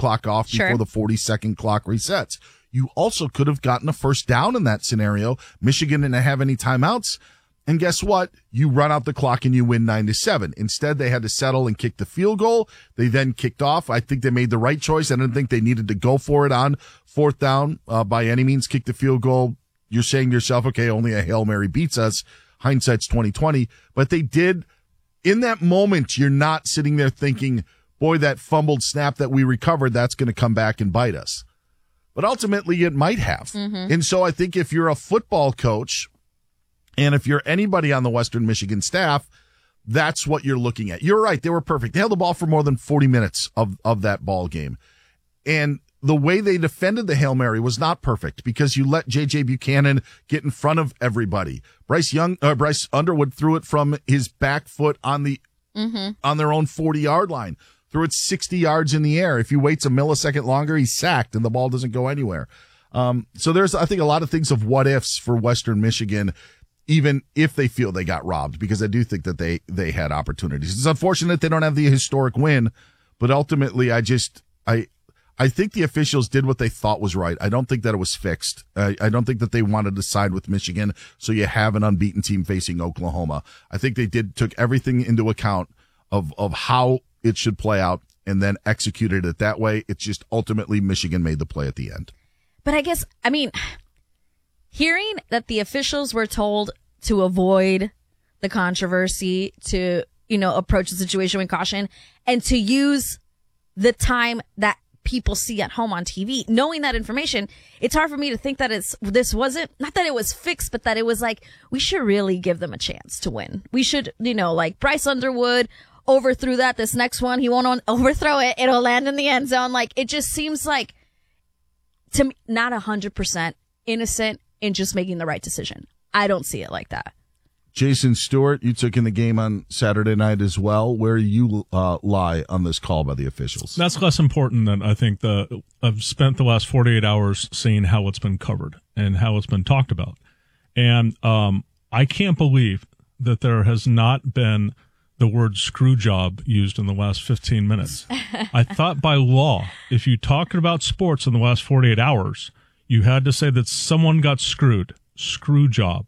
clock off before the 40-second clock resets. You also could have gotten a first down in that scenario. Michigan didn't have any timeouts. And guess what? You run out the clock and you win 9-7. Instead, they had to settle and kick the field goal. They then kicked off. I think they made the right choice. I didn't think they needed to go for it on fourth down by any means. Kick the field goal. You're saying to yourself, okay, only a Hail Mary beats us. Hindsight's 20/20. But they did. In that moment, you're not sitting there thinking, boy, that fumbled snap that we recovered, that's going to come back and bite us. But ultimately, it might have. And so I think if you're a football coach, and if you're anybody on the Western Michigan staff, that's what you're looking at. You're right. They were perfect. They held the ball for more than 40 minutes of that ball game. And the way they defended the Hail Mary was not perfect because you let J.J. Buchanan get in front of everybody. Bryce Underwood threw it from his back foot on their own 40-yard line. Threw it 60 yards in the air. If he waits a millisecond longer, he's sacked and the ball doesn't go anywhere. So there's, I think, a lot of things of what ifs for Western Michigan, even if they feel they got robbed, because I do think that they had opportunities. It's unfortunate they don't have the historic win, but ultimately I think the officials did what they thought was right. I don't think that it was fixed. I don't think that they wanted to side with Michigan so you have an unbeaten team facing Oklahoma. I think they took everything into account of how it should play out and then executed it that way. It's just ultimately Michigan made the play at the end. But I guess, hearing that the officials were told to avoid the controversy, to, approach the situation with caution, and to use the time that people see at home on TV, knowing that information, it's hard for me to think that this wasn't, not that it was fixed, but that it was like, we should really give them a chance to win. We should, like Bryce Underwood overthrew that. This next one, he won't overthrow it. It'll land in the end zone. Like, it just seems like, to me, not 100% innocent in just making the right decision. I don't see it like that. Jason Stewart, you took in the game on Saturday night as well. Where you lie on this call by the officials? That's less important than I think I've spent the last 48 hours seeing how it's been covered and how it's been talked about. And I can't believe that there has not been the word screw job used in the last 15 minutes. I thought by law, if you talked about sports in the last 48 hours, you had to say that someone got screwed. Screw job.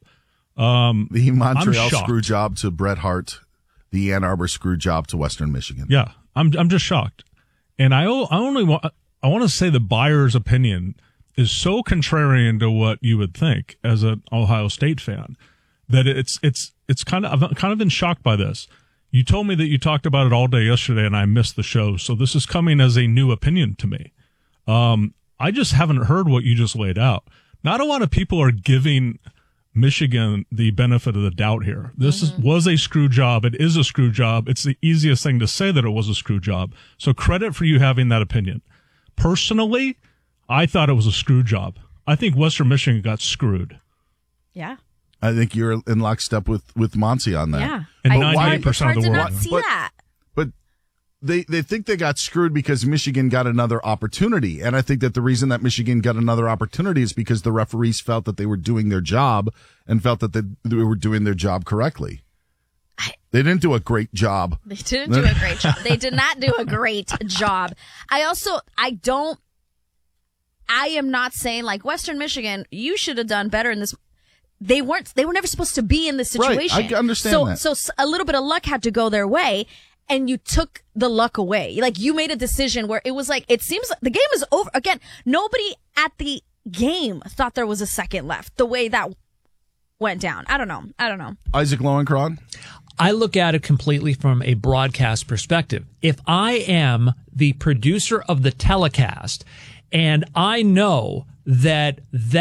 The Montreal screw job to Bret Hart, the Ann Arbor screw job to Western Michigan. Yeah, I'm just shocked. And I want to say the buyer's opinion is so contrarian to what you would think as an Ohio State fan that it's kind of, I've kind of been shocked by this. You told me that you talked about it all day yesterday and I missed the show. So this is coming as a new opinion to me. I just haven't heard what you just laid out. Not a lot of people are giving Michigan the benefit of the doubt here. This was a screw job. It is a screw job. It's the easiest thing to say that it was a screw job. So credit for you having that opinion. Personally, I thought it was a screw job. I think Western Michigan got screwed. Yeah. I think you're in lockstep with Monty on that. Yeah. And 98% of the world. See that. But they think they got screwed because Michigan got another opportunity. And I think that the reason that Michigan got another opportunity is because the referees felt that they were doing their job and felt that they were doing their job correctly. They didn't do a great job. They didn't do a great job. They did not do a great job. I am not saying like Western Michigan, you should have done better in this. They were never supposed to be in this situation. Right, I understand that. So a little bit of luck had to go their way, and you took the luck away. Like, you made a decision where it was like, it seems like the game is over. Again, nobody at the game thought there was a second left, the way that went down. I don't know. Isaac Lowenkron? I look at it completely from a broadcast perspective. If I am the producer of the telecast and I know that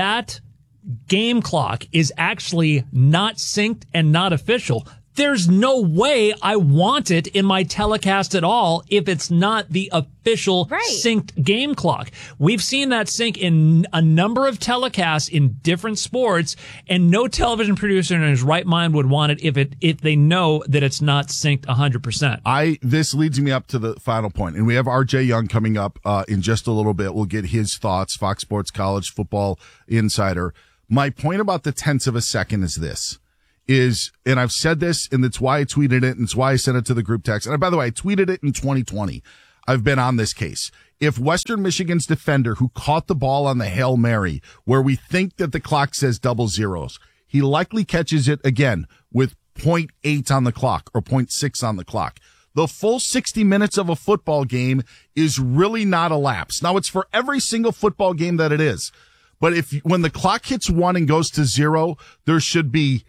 game clock is actually not synced and not official, there's no way I want it in my telecast at all if it's not the official synced game clock. We've seen that sync in a number of telecasts in different sports, and no television producer in his right mind would want it if they know that it's not synced 100%. This leads me up to the final point, and we have RJ Young coming up in just a little bit. We'll get his thoughts, Fox Sports College Football Insider. My point about the tenths of a second is this. And I've said this, and it's why I tweeted it, and it's why I sent it to the group text. And by the way, I tweeted it in 2020. I've been on this case. if Western Michigan's defender who caught the ball on the Hail Mary, where we think that the clock says double zeros, he likely catches it again with 0.8 on the clock or 0.6 on the clock. The full 60 minutes of a football game is really not a lapse. Now, it's for every single football game that it is. But when the clock hits 1 and goes to 0, there should be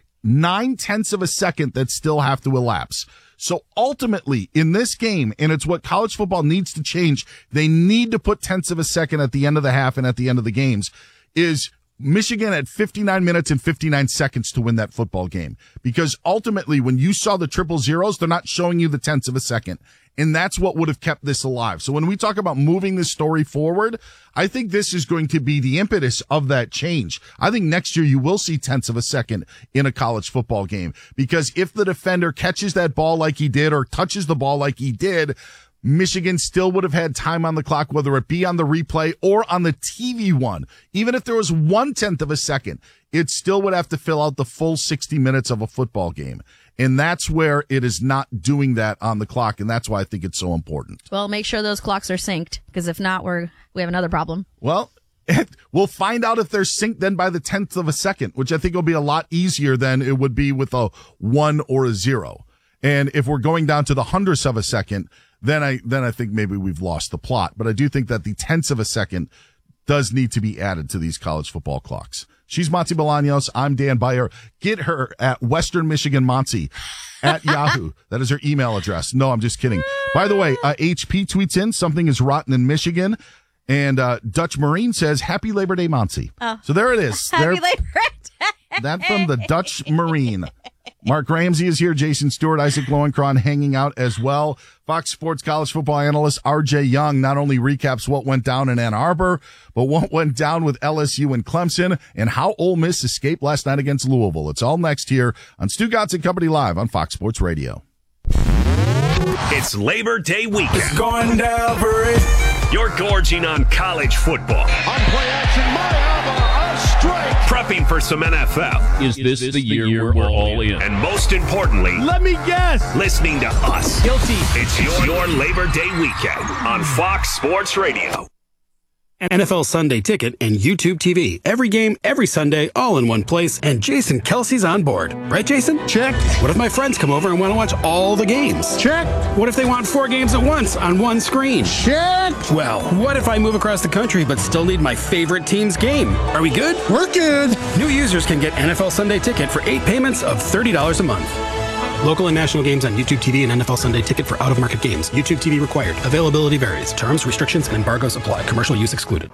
0.9 of a second that still have to elapse. So ultimately, in this game, and it's what college football needs to change, they need to put tenths of a second at the end of the half and at the end of the games, is Michigan had 59 minutes and 59 seconds to win that football game. Because ultimately, when you saw the triple zeros, they're not showing you the tenths of a second. And that's what would have kept this alive. So when we talk about moving this story forward, I think this is going to be the impetus of that change. I think next year you will see tenths of a second in a college football game. Because if the defender catches that ball like he did or touches the ball like he did, Michigan still would have had time on the clock, whether it be on the replay or on the TV one. Even if there was 1/10 of a second, it still would have to fill out the full 60 minutes of a football game. And that's where it is not doing that on the clock, and that's why I think it's so important. Well, make sure those clocks are synced, because if not, we have another problem. Well, we'll find out if they're synced then by the 10th of a second, which I think will be a lot easier than it would be with a 1 or a 0. And if we're going down to the hundredths of a second, then I think maybe we've lost the plot. But I do think that the tenths of a second does need to be added to these college football clocks. She's Monty Bolaños. I'm Dan Beyer. Get her at Western Michigan Monty at Yahoo. That is her email address. No, I'm just kidding. By the way, HP tweets in, something is rotten in Michigan. And Dutch Marine says, Happy Labor Day, Monty. Oh. So there it is. Happy Labor Day. That from the Dutch Marine. Mark Ramsey is here. Jason Stewart, Isaac Lowenkron hanging out as well. Fox Sports college football analyst R.J. Young not only recaps what went down in Ann Arbor, but what went down with LSU and Clemson and how Ole Miss escaped last night against Louisville. It's all next here on Stu Gotts and Company Live on Fox Sports Radio. It's Labor Day weekend. It's going down for it. You're gorging on college football. On play action, Mayava, a strike. Prepping for some NFL. Is this the year we're all in? And most importantly, Let me guess. listening to us. Guilty. It's your Labor Day weekend on Fox Sports Radio. NFL Sunday Ticket and YouTube TV. Every game, every Sunday, all in one place. And Jason Kelsey's on board. Right, Jason? Check. What if my friends come over and want to watch all the games? Check. What if they want 4 games at once on one screen? Check. Well, what if I move across the country but still need my favorite team's game? Are we good? We're good. New users can get NFL Sunday Ticket for 8 payments of $30 a month. Local and national games on YouTube TV and NFL Sunday Ticket for out-of-market games. YouTube TV required. Availability varies. Terms, restrictions, and embargoes apply. Commercial use excluded.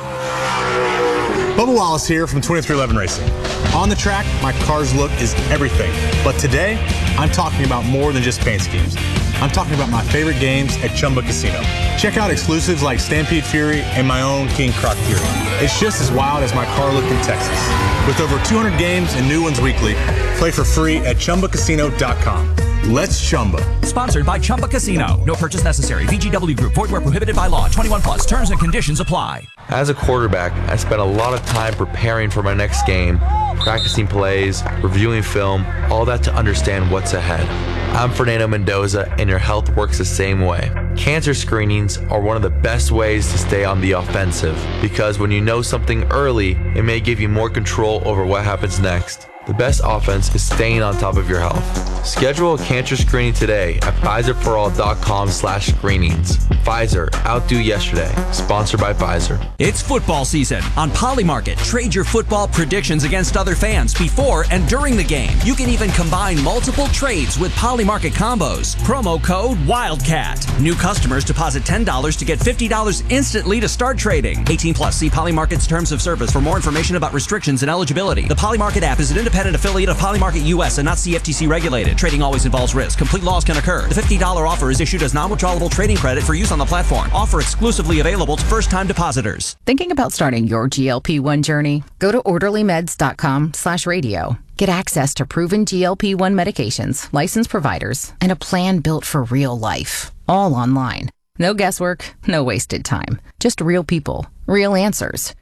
Bubba Wallace here from 2311 Racing. On the track, my car's look is everything. But today, I'm talking about more than just paint schemes. I'm talking about my favorite games at Chumba Casino. Check out exclusives like Stampede Fury and my own King Croc Fury. It's just as wild as my car look in Texas. With over 200 games and new ones weekly, play for free at ChumbaCasino.com. Let's Chumba. Sponsored by Chumba Casino. No purchase necessary. VGW Group. Void where prohibited by law. 21 plus. Terms and conditions apply. As a quarterback, I spent a lot of time preparing for my next game, practicing plays, reviewing film, all that to understand what's ahead. I'm Fernando Mendoza, and your health works the same way. Cancer screenings are one of the best ways to stay on the offensive, because when you know something early, it may give you more control over what happens next. The best offense is staying on top of your health. Schedule a cancer screening today at PfizerForAll.com/screenings. Pfizer, outdo yesterday. Sponsored by Pfizer. It's football season. On Polymarket, trade your football predictions against other fans before and during the game. You can even combine multiple trades with Polymarket combos. Promo code WILDCAT. New customers deposit $10 to get $50 instantly to start trading. 18 plus. See Polymarket's terms of service for more information about restrictions and eligibility. The Polymarket app is an independent affiliate of Polymarket US and not CFTC regulated. Trading always involves risk. Complete loss can occur. The $50 offer is issued as non-withdrawable trading credit for use on the platform. Offer exclusively available to first-time depositors. Thinking about starting your GLP-1 journey? Go to orderlymeds.com/radio. Get access to proven GLP-1 medications, licensed providers, and a plan built for real life. All online. No guesswork, no wasted time. Just real people, real answers,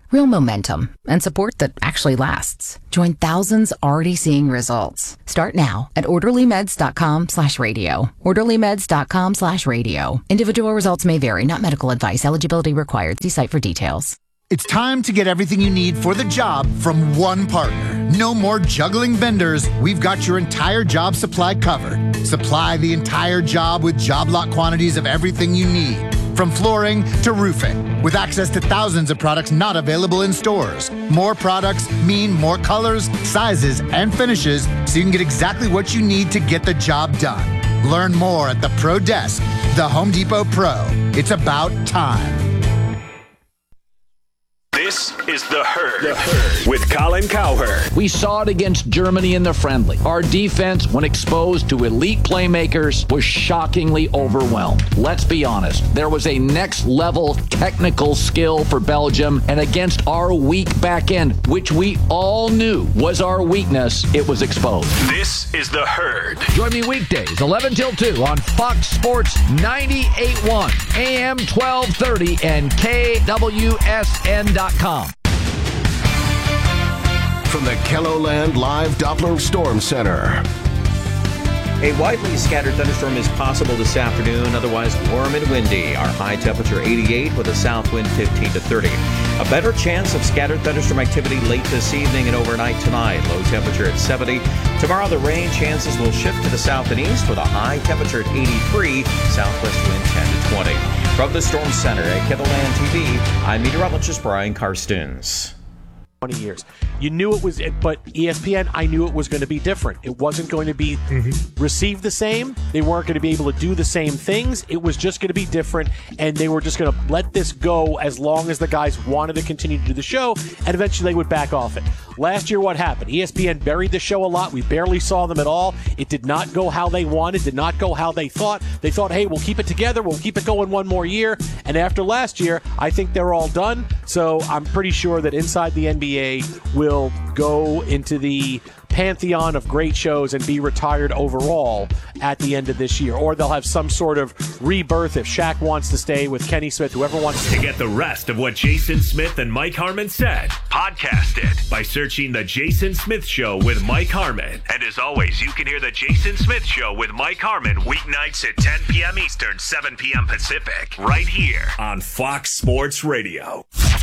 Real momentum and support that actually lasts. Join thousands already seeing results. Start now at orderlymeds.com/radio. orderlymeds.com/radio. Individual results may vary, not medical advice. Eligibility required. See site for details. It's time to get everything you need for the job from one partner. No more juggling vendors. We've got your entire job supply covered. Supply the entire job with job lot quantities of everything you need, from flooring to roofing, with access to thousands of products not available in stores. More products mean more colors, sizes, and finishes, so you can get exactly what you need to get the job done. Learn more at the Pro Desk, the Home Depot Pro. It's about time. This is The Herd with Colin Cowherd. We saw it against Germany in the friendly. Our defense, when exposed to elite playmakers, was shockingly overwhelmed. Let's be honest. There was a next-level technical skill for Belgium, and against our weak back end, which we all knew was our weakness, it was exposed. This is The Herd. Join me weekdays, 11 till 2 on Fox Sports 98.1, AM 1230, and KWSN.com. From the KELOLAND Live Doppler Storm Center. A widely scattered thunderstorm is possible this afternoon, otherwise warm and windy. Our high temperature 88 with a south wind 15 to 30. A better chance of scattered thunderstorm activity late this evening and overnight tonight. Low temperature at 70. Tomorrow the rain chances will shift to the south and east with a high temperature at 83. Southwest wind 10 to 20. From the Storm Center at KELOLAND TV, I'm meteorologist Brian Karstens. 20 years. You knew it was, but ESPN, I knew it was going to be different. It wasn't going to be received the same. They weren't going to be able to do the same things. It was just going to be different, and they were just going to let this go as long as the guys wanted to continue to do the show, and eventually they would back off it. Last year, what happened? ESPN buried the show a lot. We barely saw them at all. It did not go how they wanted, did not go how they thought. They thought, hey, we'll keep it together. We'll keep it going one more year. And after last year, I think they're all done. So I'm pretty sure that Inside the NBA will go into the pantheon of great shows and be retired overall at the end of this year. Or they'll have some sort of rebirth if Shaq wants to stay with Kenny Smith, whoever wants to. Get the rest of what Jason Smith and Mike Harmon said, podcast it by searching The Jason Smith Show with Mike Harmon. And as always, you can hear The Jason Smith Show with Mike Harmon weeknights at 10 p.m. Eastern, 7 p.m. Pacific, right here on Fox Sports Radio.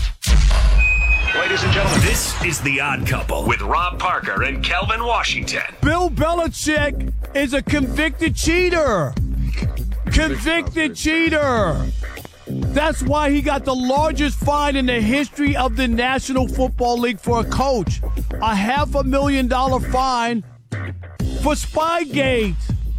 Ladies and gentlemen, this is The Odd Couple with Rob Parker and Kelvin Washington. Bill Belichick is a convicted cheater. Convicted cheater. That's why he got the largest fine in the history of the National Football League for a coach. A $500,000 fine for Spygate.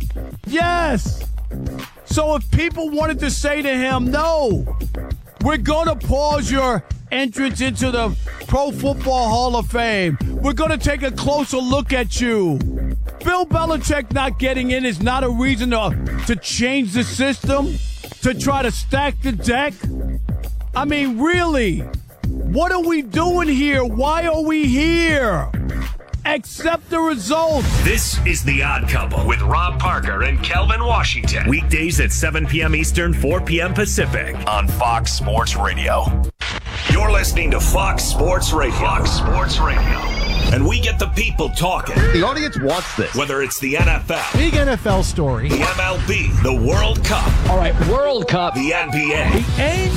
Yes. So if people wanted to say to him, no, we're going to pause your entrance into the Pro Football Hall of Fame. We're going to take a closer look at you. Bill Belichick not getting in is not a reason to change the system, to try to stack the deck. I mean, really, what are we doing here? Why are we here? Accept the results. This is The Odd Couple with Rob Parker and Kelvin Washington. Weekdays at 7 p.m. Eastern, 4 p.m. Pacific on Fox Sports Radio. You're listening to Fox Sports Radio. Fox Sports Radio. And we get the people talking. The audience wants this. Whether it's the NFL. Big NFL story. The MLB. The World Cup. All right, World Cup. The NBA. The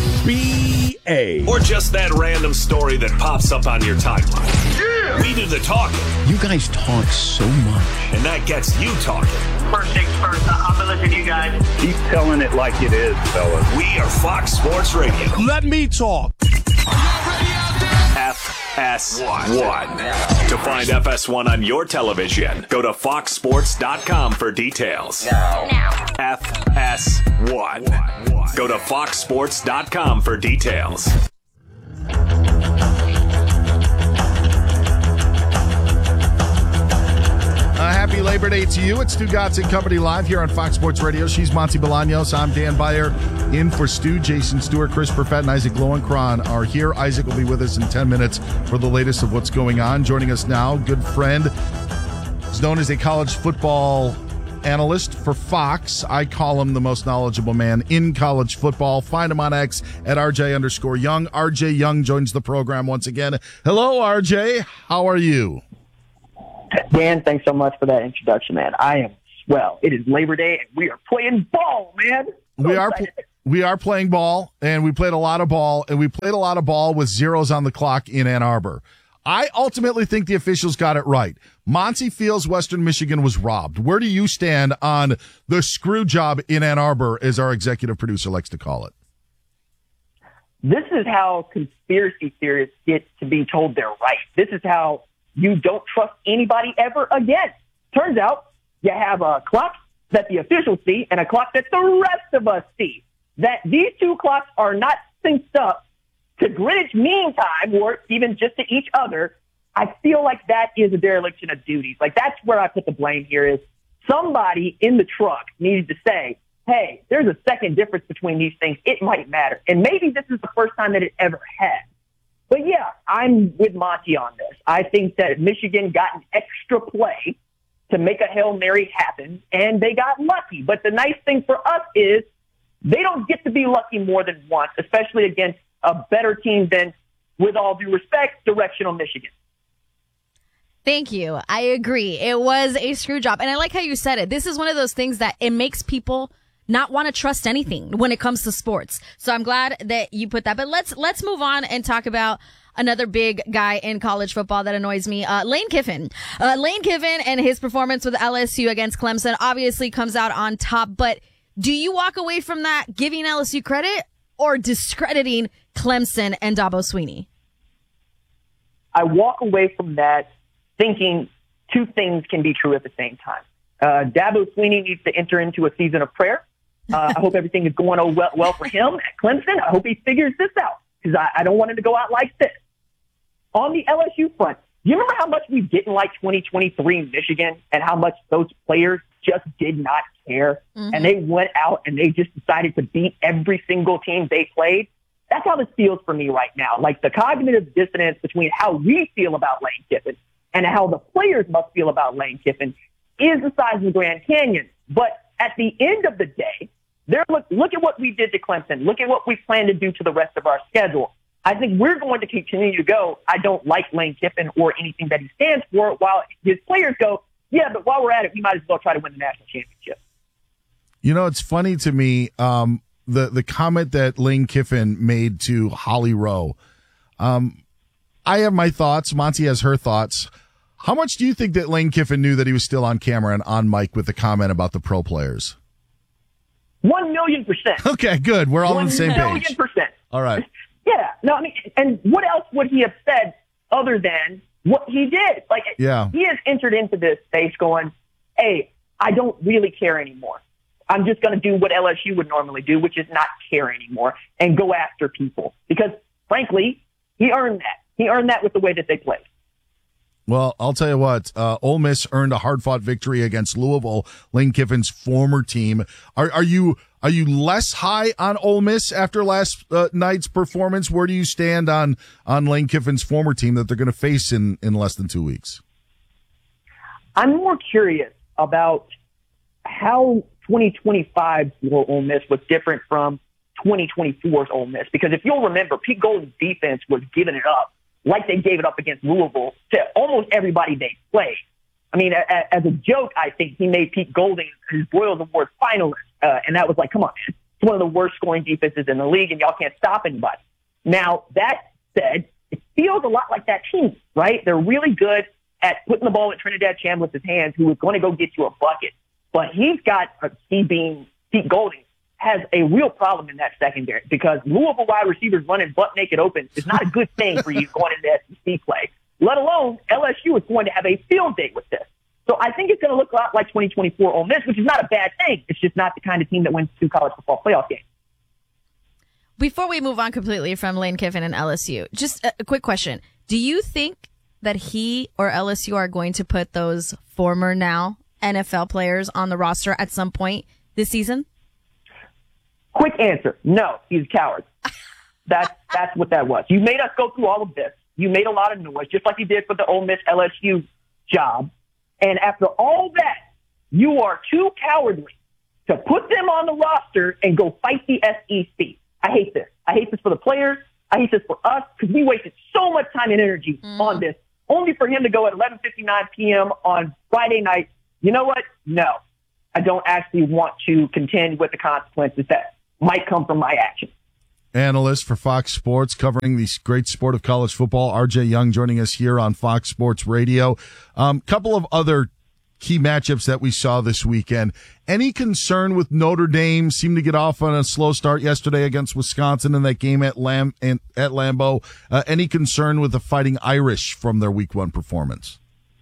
NBA. Or just that random story that pops up on your timeline. Yeah. We do the talking. You guys talk so much. And that gets you talking. First things first, I'm going to listen to you guys. Keep telling it like it is, fellas. We are Fox Sports Radio. Let me talk. FS1. To find FS1 on your television, go to foxsports.com for details. FS1. Go to foxsports.com for details. Happy Labor Day to you. It's Stu Gotts and Company live here on Fox Sports Radio. She's Monty Bolaños. I'm Dan Beyer in for Stu. Jason Stewart, Chris Perfett, and Isaac Lowenkron are here. Isaac will be with us in 10 minutes for the latest of what's going on. Joining us now, good friend, is known as a college football analyst for Fox. I call him the most knowledgeable man in college football. Find him on X at RJ_Young. RJ Young joins the program once again. Hello, RJ. How are you? Dan, thanks so much for that introduction, man. I am swell. It is Labor Day, and we are playing ball, man. We are playing ball, and we played a lot of ball, with zeros on the clock in Ann Arbor. I ultimately think the officials got it right. Monty feels Western Michigan was robbed. Where do you stand on the screw job in Ann Arbor, as our executive producer likes to call it? This is how conspiracy theorists get to be told they're right. This is how you don't trust anybody ever again. Turns out you have a clock that the officials see and a clock that the rest of us see. That these two clocks are not synced up to Greenwich Mean Time or even just to each other. I feel like that is a dereliction of duties. Like, that's where I put the blame here is somebody in the truck needed to say, hey, there's a second difference between these things. It might matter. And maybe this is the first time that it ever has. But yeah, I'm with Monty on this. I think that Michigan got an extra play to make a Hail Mary happen, and they got lucky. But the nice thing for us is they don't get to be lucky more than once, especially against a better team than, with all due respect, directional Michigan. Thank you. I agree. It was a screw job. And I like how you said it. This is one of those things that it makes people not want to trust anything when it comes to sports. So I'm glad that you put that. But let's move on and talk about another big guy in college football that annoys me, Lane Kiffin. Lane Kiffin and his performance with LSU against Clemson obviously comes out on top. But do you walk away from that giving LSU credit or discrediting Clemson and Dabo Swinney? I walk away from that thinking two things can be true at the same time. Dabo Swinney needs to enter into a season of prayer. I hope everything is going well for him at Clemson. I hope he figures this out because I don't want him to go out like this. On the LSU front, do you remember how much we didn't like 2023 Michigan and how much those players just did not care? Mm-hmm. And they went out and they just decided to beat every single team they played. That's how this feels for me right now. Like the cognitive dissonance between how we feel about Lane Kiffin and how the players must feel about Lane Kiffin is the size of the Grand Canyon. But at the end of the day, look at what we did to Clemson. Look at what we plan to do to the rest of our schedule. I think we're going to continue to go, I don't like Lane Kiffin or anything that he stands for, while his players go, yeah, but while we're at it, we might as well try to win the national championship. You know, it's funny to me, the comment that Lane Kiffin made to Holly Rowe. I have my thoughts. Monty has her thoughts. How much do you think that Lane Kiffin knew that he was still on camera and on mic with the comment about the pro players? 1,000,000%. Okay, good. We're all on the same page. 1,000,000%. All right. Yeah. No, I mean, and what else would he have said other than what he did? Like, yeah. He has entered into this space going, hey, I don't really care anymore. I'm just going to do what LSU would normally do, which is not care anymore and go after people. Because, frankly, he earned that. He earned that with the way that they played. Well, I'll tell you what, Ole Miss earned a hard-fought victory against Louisville, Lane Kiffin's former team. Are you less high on Ole Miss after last night's performance? Where do you stand on Lane Kiffin's former team that they're going to face in less than 2 weeks? I'm more curious about how 2025's Ole Miss was different from 2024's Ole Miss. Because if you'll remember, Pete Golding's defense was giving it up like they gave it up against Louisville to almost everybody they played. I mean, as a joke, I think he made Pete Golding his Boyles Award finalist. And that was like, come on, man. It's one of the worst scoring defenses in the league, and y'all can't stop anybody. Now, that said, it feels a lot like that team, right? They're really good at putting the ball in Trinidad Chambliss' hands, who is going to go get you a bucket. But he's got, he being Pete Golding, has a real problem in that secondary because Louisville wide receivers running butt naked open is not a good thing for you going into SEC play, let alone LSU is going to have a field day with this. So I think it's going to look a lot like 2024 Ole Miss, which is not a bad thing. It's just not the kind of team that wins 2 college football playoff games. Before we move on completely from Lane Kiffin and LSU, just a quick question. Do you think that he or LSU are going to put those former now NFL players on the roster at some point this season? Quick answer. No, he's a coward. That's what that was. You made us go through all of this. You made a lot of noise, just like you did for the Ole Miss LSU job. And after all that, you are too cowardly to put them on the roster and go fight the SEC. I hate this. I hate this for the players. I hate this for us because we wasted so much time and energy on this, only for him to go at 11:59 p.m. on Friday night. You know what? No, I don't actually want to contend with the consequences that might come from my actions. Analyst for Fox Sports covering the great sport of college football, RJ Young, joining us here on Fox Sports Radio. Couple of other key matchups that we saw this weekend. Any concern with Notre Dame? Seemed to get off on a slow start yesterday against Wisconsin in that game at Lambeau. Any concern with the Fighting Irish from their Week 1 performance?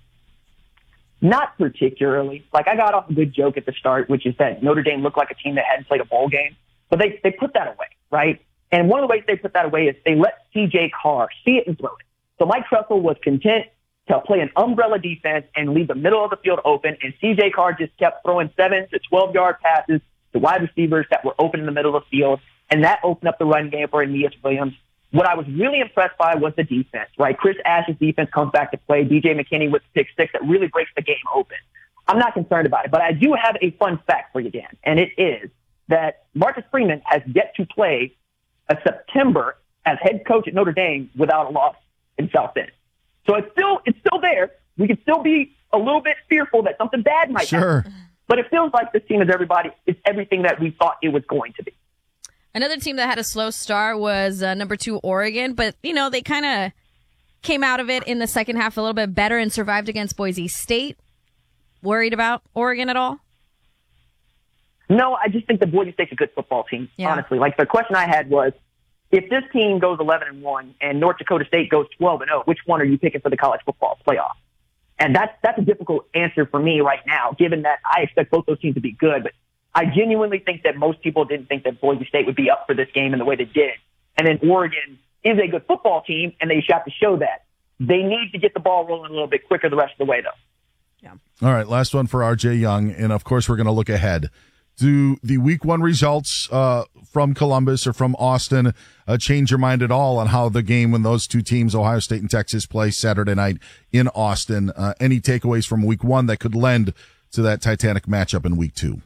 Not particularly. Like, I got off a good joke at the start, which is that Notre Dame looked like a team that hadn't played a bowl game. But they put that away, right? And one of the ways they put that away is they let C.J. Carr see it and throw it. So Mike Tressel was content to play an umbrella defense and leave the middle of the field open, and C.J. Carr just kept throwing 7 to 12-yard passes to wide receivers that were open in the middle of the field, and that opened up the run game for Aeneas Williams. What I was really impressed by was the defense, right? Chris Ash's defense comes back to play. DJ McKinney with the pick six that really breaks the game open. I'm not concerned about it, but I do have a fun fact for you, Dan, and it is that Marcus Freeman has yet to play a September as head coach at Notre Dame without a loss in South Bend. So it's still there. We can still be a little bit fearful that something bad might happen. But it feels like this team is everything that we thought it was going to be. Another team that had a slow start was number 2 Oregon, but they kind of came out of it in the second half a little bit better and survived against Boise State. Worried about Oregon at all? No, I just think that Boise State's a good football team, honestly. Like, the question I had was, if this team goes 11-1 and North Dakota State goes 12-0, which one are you picking for the college football playoff? And that's a difficult answer for me right now, given that I expect both those teams to be good. But I genuinely think that most people didn't think that Boise State would be up for this game in the way they did. And then Oregon is a good football team, and they have to show that. They need to get the ball rolling a little bit quicker the rest of the way, though. Yeah. All right, last one for RJ Young, and of course we're going to look ahead. Do the Week 1 results from Columbus or from Austin change your mind at all on how the game when those two teams, Ohio State and Texas, play Saturday night in Austin? Any takeaways from Week 1 that could lend to that titanic matchup in Week 2?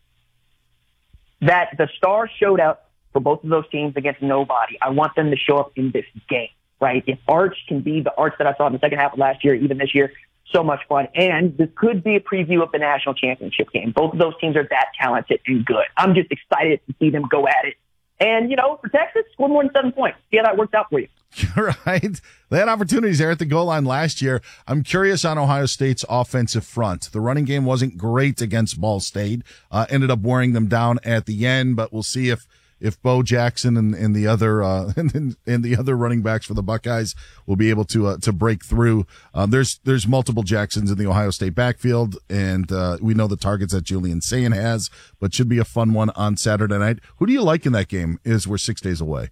That the stars showed up for both of those teams against nobody. I want them to show up in this game, right? If Arch can be the Arch that I saw in the second half of last year, even this year, so much fun. And this could be a preview of the national championship game. Both of those teams are that talented and good. I'm just excited to see them go at it. And, for Texas, score more than 7 points. See how that works out for you. Right. They had opportunities there at the goal line last year. I'm curious on Ohio State's offensive front. The running game wasn't great against Ball State. Ended up wearing them down at the end, but we'll see if Bo Jackson and the other and the other running backs for the Buckeyes will be able to break through. There's multiple Jacksons in the Ohio State backfield, and we know the targets that Julian Sayin has, but should be a fun one on Saturday night. Who do you like in that game? As we're 6 days away.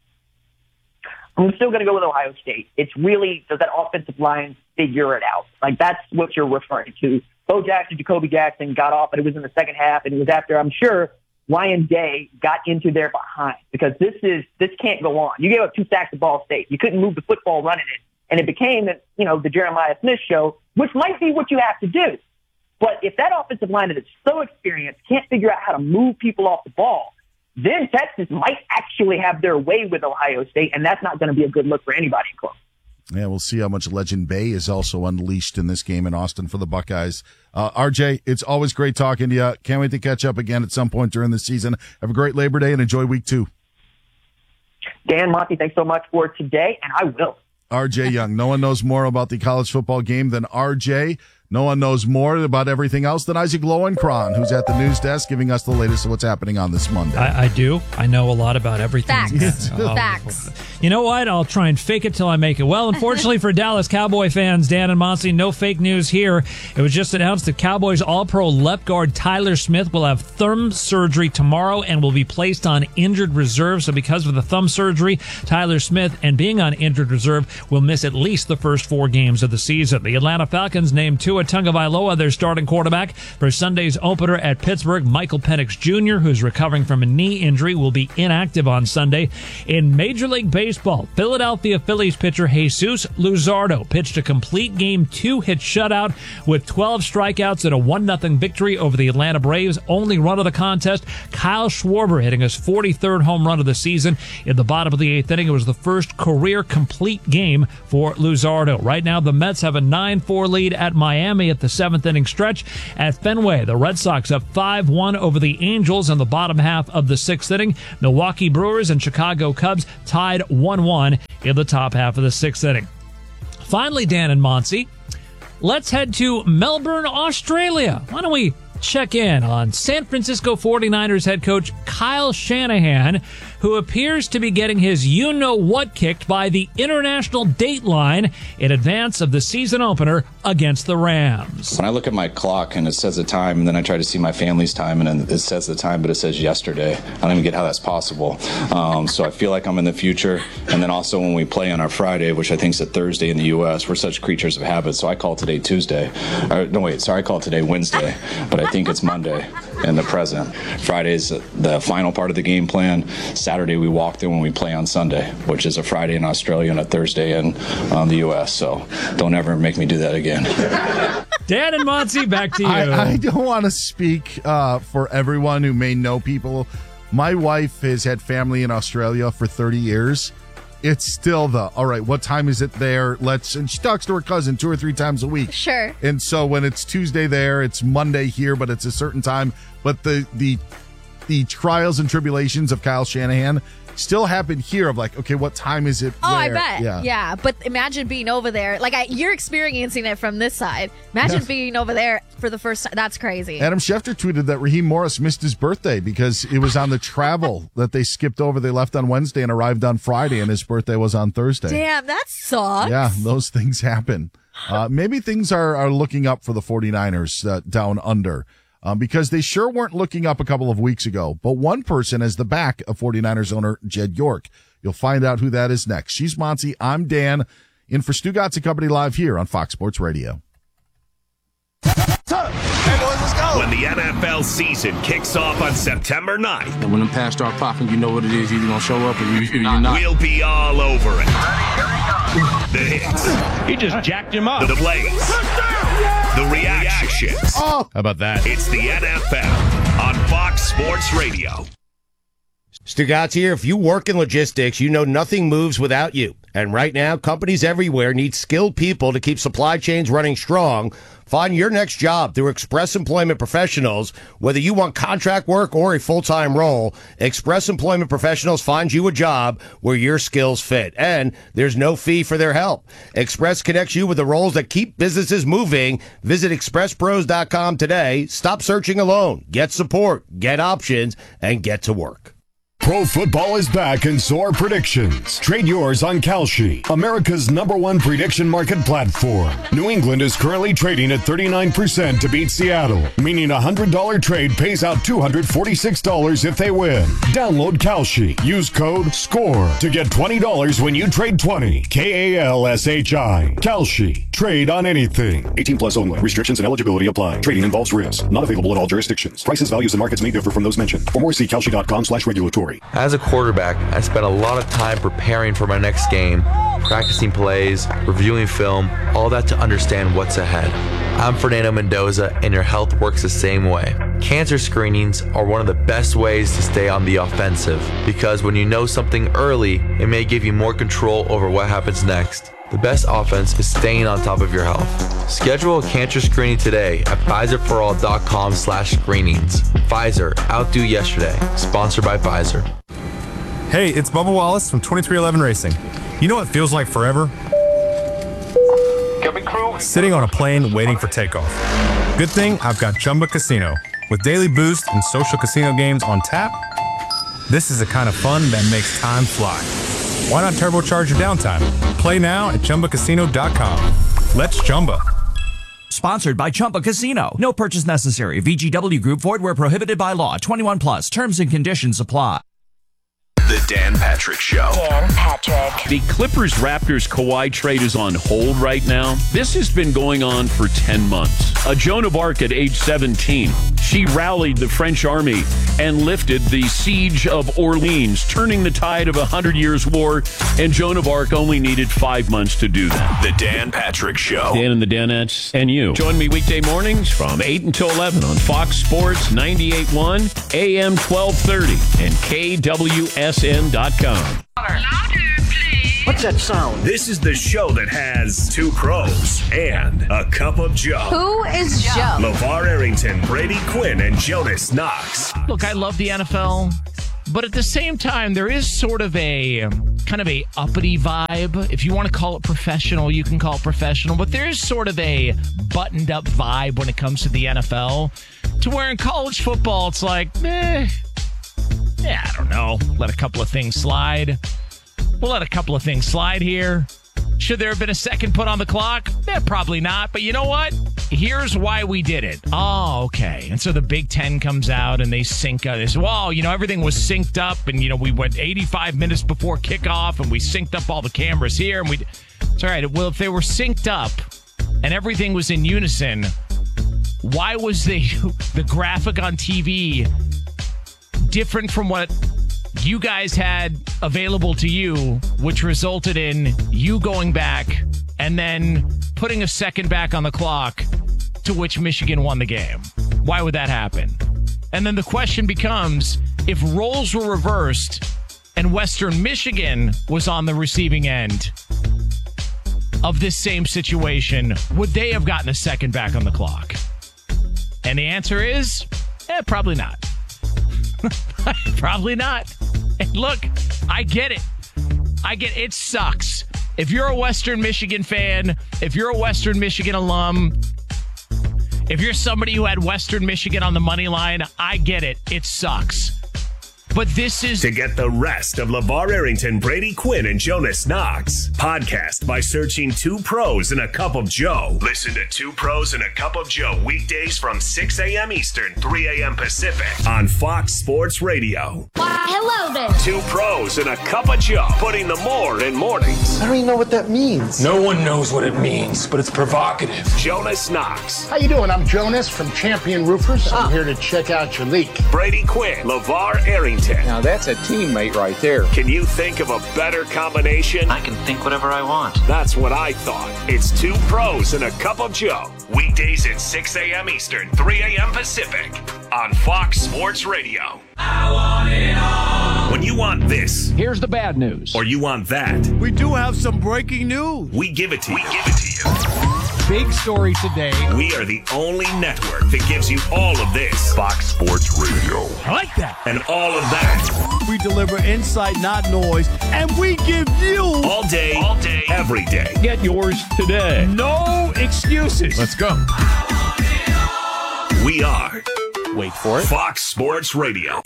I'm still going to go with Ohio State. It's really, does that offensive line figure it out? Like, that's what you're referring to. Bo Jackson, Jacoby Jackson got off, but it was in the second half, and it was after, I'm sure, Ryan Day got into their behind, because this can't go on. You gave up 2 sacks to Ball State. You couldn't move the football running it. And it became, the Jeremiah Smith show, which might be what you have to do. But if that offensive line that is so experienced can't figure out how to move people off the ball, then Texas might actually have their way with Ohio State, and that's not going to be a good look for anybody in close. Yeah, we'll see how much Legend Bay is also unleashed in this game in Austin for the Buckeyes. RJ, it's always great talking to you. Can't wait to catch up again at some point during the season. Have a great Labor Day and enjoy Week 2. Dan, Monty, thanks so much for today, and I will. RJ Young. No one knows more about the college football game than RJ. No one knows more about everything else than Isaac Lowenkron, who's at the news desk giving us the latest of what's happening on this Monday. I do. I know a lot it everything. Facts. Facts. You know what? I'll try and fake it till I make it. Well, unfortunately for Dallas Cowboy fans, Dan and Monty, no fake news here. It was just announced that Cowboys All-Pro left guard Tyler Smith will have thumb surgery tomorrow and will be placed on injured reserve. So because of the thumb surgery, Tyler Smith, and being on injured reserve, will miss at least the first 4 games of the season. The Atlanta Falcons named Tua Tua Tagovailoa, their starting quarterback. For Sunday's opener at Pittsburgh, Michael Penix Jr., who's recovering from a knee injury, will be inactive on Sunday. In Major League Baseball, Philadelphia Phillies pitcher Jesus Luzardo pitched a complete game 2-hit shutout with 12 strikeouts and a 1-0 victory over the Atlanta Braves. Only run of the contest, Kyle Schwarber hitting his 43rd home run of the season. In the bottom of the 8th inning, it was the first career complete game for Luzardo. Right now, the Mets have a 9-4 lead at Miami at the 7th inning stretch. At Fenway, the Red Sox up 5-1 over the Angels in the bottom half of the 6th inning. Milwaukee Brewers and Chicago Cubs tied 1-1 in the top half of the 6th inning. Finally, Dan and Monty, let's head to Melbourne, Australia. Why don't we check in on San Francisco 49ers head coach Kyle Shanahan, who appears to be getting his you-know-what kicked by the international Dateline in advance of the season opener against the Rams. When I look at my clock and it says the time, and then I try to see my family's time, and then it says the time, but it says yesterday. I don't even get how that's possible. So I feel like I'm in the future. And then also when we play on our Friday, which I think is a Thursday in the U.S., we're such creatures of habit. So I call today Tuesday. I call today Wednesday, but I think it's Monday in the present. Friday's the final part of the game plan. Saturday we walk through when we play on Sunday, which is a Friday in Australia and a Thursday in the U.S. So don't ever make me do that again. Dan and Monty, back to you. I don't want to speak for everyone who may know people. My wife has had family in Australia for 30 years. It's still all right, what time is it there? And she talks to her cousin 2 or 3 times a week. Sure. And so when it's Tuesday there, it's Monday here, but it's a certain time. But the trials and tribulations of Kyle Shanahan still happen here of like, okay, what time is it there? I bet. Yeah. But imagine being over there. Like, you're experiencing it from this side. Imagine being over there for the first time. That's crazy. Adam Schefter tweeted that Raheem Morris missed his birthday because it was on the travel that they skipped over. They left on Wednesday and arrived on Friday, and his birthday was on Thursday. Damn, that sucks. Yeah, those things happen. Maybe things are looking up for the 49ers down under. Because they sure weren't looking up a couple of weeks ago. But one person has the back of 49ers owner Jed York. You'll find out who that is next. She's Monty. I'm Dan. In for Stugatz and Company live here on Fox Sports Radio. When the NFL season kicks off on September 9th. And when them pass start popping, you know what it is. You're going to show up or you're not. We'll be all over it. The hits. He just jacked him up. The plays. The reactions. How about that? It's the NFL on Fox Sports Radio. Stugatz here. If you work in logistics, you know nothing moves without you. And right now, companies everywhere need skilled people to keep supply chains running strong. Find your next job through Express Employment Professionals. Whether you want contract work or a full-time role, Express Employment Professionals finds you a job where your skills fit. And there's no fee for their help. Express connects you with the roles that keep businesses moving. Visit expresspros.com today. Stop searching alone. Get support, get options, and get to work. Pro football is back and so are predictions. Trade yours on Kalshi, America's #1 prediction market platform. New England is currently trading at 39% to beat Seattle, meaning a $100 trade pays out $246 if they win. Download Kalshi. Use code SCORE to get $20 when you trade 20. KALSHI. Kalshi. Trade on anything. 18 plus only. Restrictions and eligibility apply. Trading involves risk. Not available in all jurisdictions. Prices, values, and markets may differ from those mentioned. For more, see Kalshi.com/regulatory. As a quarterback, I spent a lot of time preparing for my next game, practicing plays, reviewing film, all that to understand what's ahead. I'm Fernando Mendoza, and your health works the same way. Cancer screenings are one of the best ways to stay on the offensive, because when you know something early, it may give you more control over what happens next. The best offense is staying on top of your health. Schedule a cancer screening today at PfizerForAll.com/screenings. Pfizer, outdo yesterday. Sponsored by Pfizer. Hey, it's Bubba Wallace from 2311 Racing. You know what feels like forever? Sitting on a plane waiting for takeoff. Good thing I've got Chumba Casino. With daily boost and social casino games on tap, this is the kind of fun that makes time fly. Why not turbocharge your downtime? Play now at ChumbaCasino.com. Let's Chumba. Sponsored by Chumba Casino. No purchase necessary. VGW Group. Void where prohibited by law. 21 plus. Terms and conditions apply. The Dan Patrick Show. Dan Patrick. The Clippers-Raptors Kawhi trade is on hold right now. This has been going on for 10 months. Joan of Arc at age 17. She rallied the French army and lifted the siege of Orleans, turning the tide of a 100 Years' War, and Joan of Arc only needed 5 months to do that. The Dan Patrick Show. Dan and the Danettes and you. Join me weekday mornings from 8 until 11 on Fox Sports 98.1, AM 1230, and KWSN.com. What's that sound? This is the show that has 2 pros and a cup of Joe. Who is Joe? LeVar Arrington, Brady Quinn, and Jonas Knox. Look, I love the NFL, but at the same time, there is sort of a kind of a uppity vibe. If you want to call it professional, you can call it professional, but there is sort of a buttoned up vibe when it comes to the NFL, to where in college football, it's like, I don't know, let a couple of things slide. We'll let a couple of things slide here. Should there have been a second put on the clock? Probably not. But you know what? Here's why we did it. Oh, okay. And so the Big Ten comes out and they sync up. They say, well, everything was synced up. And, we went 85 minutes before kickoff and we synced up all the cameras here. And it's all right. Well, if they were synced up and everything was in unison, why was the graphic on TV different from what you guys had available to you, which resulted in you going back and then putting a second back on the clock, to which Michigan won the game? Why would that happen? And then the question becomes, if roles were reversed and Western Michigan was on the receiving end of this same situation, would they have gotten a second back on the clock? And the answer is, probably not. Probably not. And look, I get it. It sucks. If you're a Western Michigan fan, if you're a Western Michigan alum, if you're somebody who had Western Michigan on the money line, I get it. It sucks. But this is... To get the rest of LeVar Arrington, Brady Quinn, and Jonas Knox, podcast by searching 2 Pros and a Cup of Joe. Listen to 2 Pros and a Cup of Joe weekdays from 6 a.m. Eastern, 3 a.m. Pacific on Fox Sports Radio. Hello there. 2 Pros and a Cup of Joe, putting the more in mornings. I don't even know what that means. No one knows what it means, but it's provocative. Jonas Knox. How you doing? I'm Jonas from Champion Roofers. I'm here to check out your leak. Brady Quinn, LeVar Arrington. Now that's a teammate right there. Can you think of a better combination? I can think whatever I want. That's what I thought. It's 2 Pros and a Cup of Joe. Weekdays at 6 a.m. Eastern, 3 a.m. Pacific on Fox Sports Radio. I want it all. When you want this, here's the bad news. Or you want that, we do have some breaking news. We give it to you. Big story today. We are the only network that gives you all of this. Fox Sports Radio. I like that. And all of that. We deliver insight, not noise, and we give you all day, every day. Get yours today. No excuses. Let's go. We are, wait for it, Fox Sports Radio.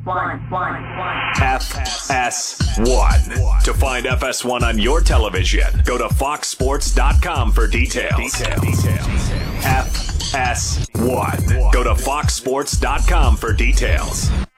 FS1. To find FS1 on your television, go to foxsports.com for details. FS1. Go to foxsports.com for details.